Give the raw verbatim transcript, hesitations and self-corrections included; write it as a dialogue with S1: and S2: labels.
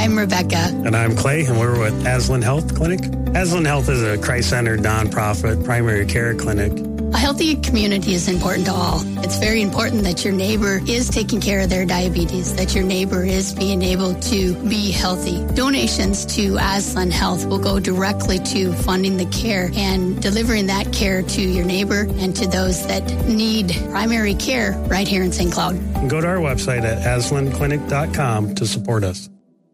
S1: I'm Rebecca.
S2: And I'm Clay, and we're with Aslan Health Clinic. Aslan Health is a Christ-centered, nonprofit primary care clinic.
S1: A healthy community is important to all. It's very important that your neighbor is taking care of their diabetes, that your neighbor is being able to be healthy. Donations to Aslan Health will go directly to funding the care and delivering that care to your neighbor and to those that need primary care right here in Saint Cloud.
S2: Go to our website at aslan clinic dot com to support us.